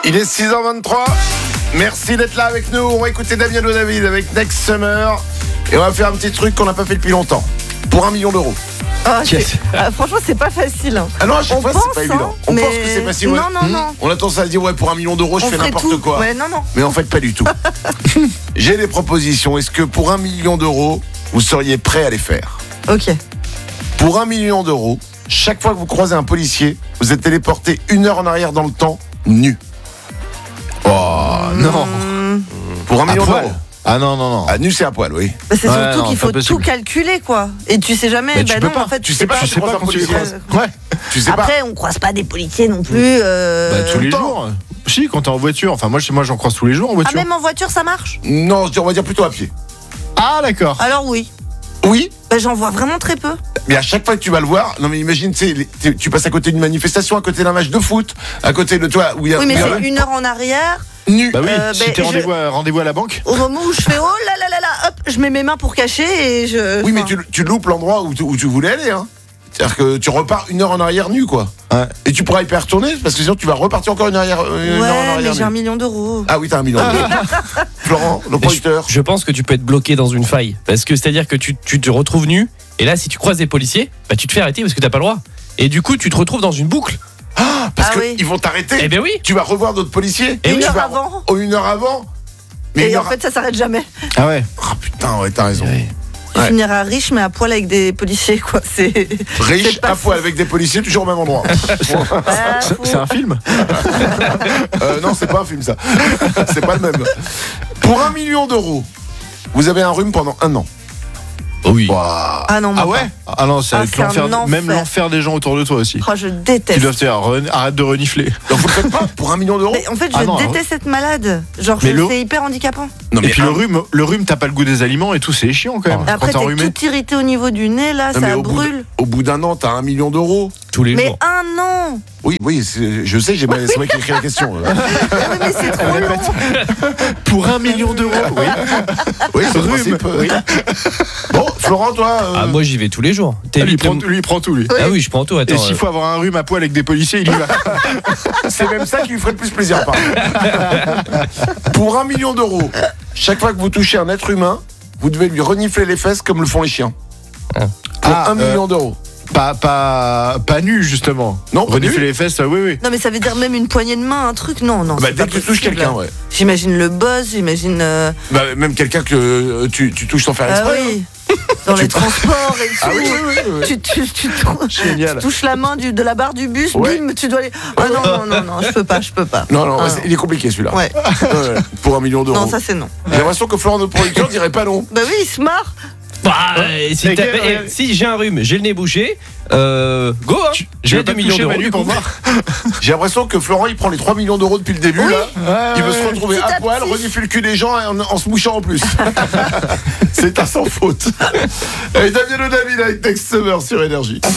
Il est 6h23. Merci d'être là avec nous. On va écouter Damien Le David avec Next Summer. Et on va faire un petit truc qu'on n'a pas fait depuis longtemps. Pour 1 million d'euros. Franchement, c'est pas facile. Ah non, à chaque fois, c'est pas évident. On pense que c'est facile. Non. On a tendance à se dire, pour 1 million d'euros, je fais n'importe quoi. Ouais, non. Mais en fait, pas du tout. J'ai des propositions. Est-ce que pour 1 million d'euros, vous seriez prêt à les faire ? Ok. Pour 1 million d'euros, chaque fois que vous croisez un policier, vous êtes téléporté 1 heure en arrière dans le temps, nu. Oh non. Pour 1 million poil. d'euros. Ah non. Ah, nu, c'est à poil, oui. Bah, c'est surtout non, qu'il pas faut possible. tout calculer, quoi. Et tu sais jamais. Mais tu peux pas. En fait, Tu sais pas, Tu sais pas quand tu les croises. Ouais. Tu sais pas. Après, on croise pas des policiers non plus. Tous les temps. jours. Si, quand t'es en voiture. Enfin, moi j'en croise tous les jours en Ah, voiture. même en voiture, ça marche ? Non, on va dire plutôt à pied. Ah, d'accord. Alors oui. Oui, Bah, j'en vois vraiment très peu. mais à chaque fois que tu vas le voir, non mais imagine, tu passes à côté d'une manifestation, à côté d'un match de foot, à côté de toi, où il y a... Oui, mais où il y a- c'est 1 heure en arrière. Nu. Bah oui, si ben, t'es rendez-vous à la banque. Au moment où je fais oh là, hop, je mets mes mains pour cacher et je. Oui, mais enfin, tu loupes l'endroit où tu voulais aller, hein. C'est-à-dire que tu repars 1 heure en arrière nu, quoi. Ouais. Et tu pourras hyper retourner, parce que sinon tu vas repartir encore 1 heure en Ouais, arrière mais j'ai nu. 1 million d'euros. Ah oui, t'as 1 million d'euros. Florent, le producteur. Je pense que tu peux être bloqué dans une faille. Parce que c'est-à-dire que tu te retrouves nu. Et là, si tu croises des policiers, tu te fais arrêter parce que t'as pas le droit. Et du coup, tu te retrouves dans une boucle. Parce Ah que oui. ils vont t'arrêter. Eh ben oui. Tu vas revoir d'autres policiers. Et Une oui, heure tu vas- avant. Oh, 1 heure avant. Mais Et une en heure- fait, ça s'arrête jamais. Ah ouais. Ah putain, ouais, t'as raison. Tu finiras riche, mais à poil avec des policiers, quoi. C'est. Riche, c'est pas à poil avec des policiers, toujours au même endroit. C'est un film. Non, c'est pas un film, ça. C'est pas le même. Pour 1 million d'euros, vous avez un rhume pendant 1 an. Oh oui. Waouh. Ah non, moi Ah ouais. Ah non, ça va être c'est un l'enfer. enfer. Même l'enfer des gens autour de toi aussi. pas. Oh, je Qui déteste. doivent te dire arrête de renifler. Donc vous le faites pas pour 1 million d'euros. Mais en fait, Ah je non, déteste être malade. Genre, Mais c'est hyper handicapant. Non, Et puis un- le rhume, t'as pas le goût des aliments et tout, c'est chiant quand même. Et après, Quand t'es t'es enrhumé. tout irrité au niveau du nez, là, Non, mais ça au brûle. bout d'1 an, t'as 1 million d'euros. Tous les Mais jours. 1 an. Oui, je sais, c'est moi qui ai écrit la question. Mais c'est trop long. Pour 1 million d'euros. Oui. Oui, c'est le Rhume, principe. oui. Bon, Florent, toi. Ah, moi, j'y vais tous les jours. Lui, il prend tout, lui. Ah oui, je prends tout. Attends. Et s'il faut avoir un rhume à poil avec des policiers, il y va. C'est même ça qui lui ferait le plus plaisir, pardon. Pour 1 million d'euros, chaque fois que vous touchez un être humain, vous devez lui renifler les fesses comme le font les chiens. Pour 1 million d'euros. Pas nu, justement. Non, pas renifler nu. les fesses, oui. Non, mais ça veut dire même une poignée de main, un truc. Non. Bah, c'est dès pas que tu touches possible. quelqu'un, ouais. J'imagine le boss, j'imagine. Bah, même quelqu'un que tu touches sans faire Ah exprès. oui. Dans les transports et tout. Ah oui. Tu Génial. touches la main de la barre du bus, Ouais. bim, tu dois aller. Ah non, je peux pas. Non, Ah, il est compliqué celui-là. Ouais. Ouais, pour 1 million d'euros. Non, ça c'est non. J'ai l'impression que Florent, notre producteur, dirait pas non. Bah oui, il se marre. Si j'ai un rhume, j'ai le nez bouché, go hein. Je J'ai vais 2 pas millions toucher d'euros Manu du pour coup. voir. J'ai l'impression que Florent, il prend les 3 millions d'euros depuis le début, Oui. là. Il veut se retrouver Petit à à poil, petit. renifler le cul des gens en se mouchant en plus. C'est à sans faute. Et Damien Le David avec Next Summer sur Énergie.